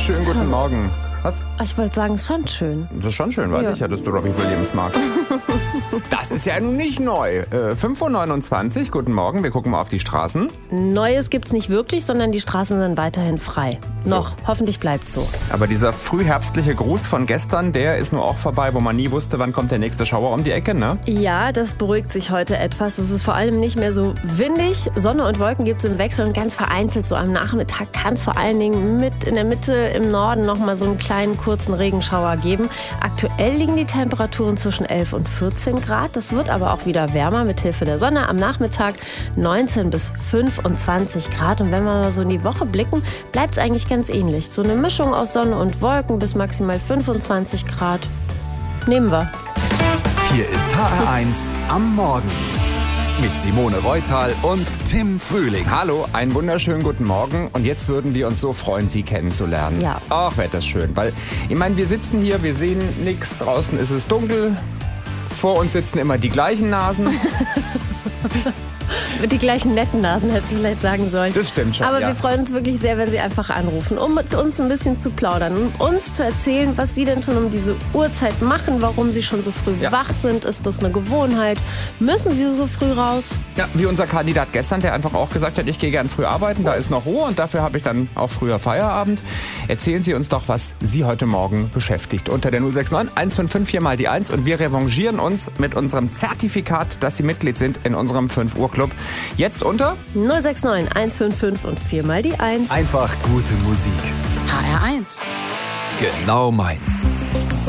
wunderschönen guten Morgen. Was? Ich wollte sagen, es ist schon schön. Das ist schon schön, weiß ich ja, dass du Robbie Williams magst. Das ist ja nun nicht neu. 5.29 Uhr, guten Morgen, wir gucken mal auf die Straßen. Neues gibt's nicht wirklich, sondern die Straßen sind weiterhin frei. Noch, hoffentlich bleibt so. Aber dieser frühherbstliche Gruß von gestern, der ist nur auch vorbei, wo man nie wusste, wann kommt der nächste Schauer um die Ecke, ne? Ja, das beruhigt sich heute etwas. Es ist vor allem nicht mehr so windig. Sonne und Wolken gibt's im Wechsel und ganz vereinzelt so am Nachmittag kann es vor allen Dingen in der Mitte im Norden noch mal so einen kleinen kurzen Regenschauer geben. Aktuell liegen die Temperaturen zwischen 11 und 14 Grad. Das wird aber auch wieder wärmer mit Hilfe der Sonne. Am Nachmittag 19 bis 25 Grad. Und wenn wir mal so in die Woche blicken, bleibt es eigentlich ganz ähnlich. So eine Mischung aus Sonne und Wolken bis maximal 25 Grad. Nehmen wir. Hier ist HR1 am Morgen. Mit Simone Reutal und Tim Frühling. Hallo, einen wunderschönen guten Morgen. Und jetzt würden wir uns so freuen, Sie kennenzulernen. Ja. Ach, wäre das schön. Weil, ich meine, wir sitzen hier, wir sehen nichts. Draußen ist es dunkel. Vor uns sitzen immer die gleichen Nasen. Mit die gleichen netten Nasen, hätte ich vielleicht sagen sollen. Das stimmt schon, Aber ja. wir freuen uns wirklich sehr, wenn Sie einfach anrufen, um mit uns ein bisschen zu plaudern, um uns zu erzählen, was Sie denn schon um diese Uhrzeit machen, warum Sie schon so früh wach sind. Ist das eine Gewohnheit? Müssen Sie so früh raus? Ja, wie unser Kandidat gestern, der einfach auch gesagt hat, ich gehe gern früh arbeiten, da ist noch Ruhe und dafür habe ich dann auch früher Feierabend. Erzählen Sie uns doch, was Sie heute Morgen beschäftigt. Unter der 069 155 4 mal die 1 und wir revanchieren uns mit unserem Zertifikat, dass Sie Mitglied sind in unserem 5 Uhr Club. Jetzt unter 069 155 und 4 mal die 1. Einfach gute Musik. HR1. Genau meins.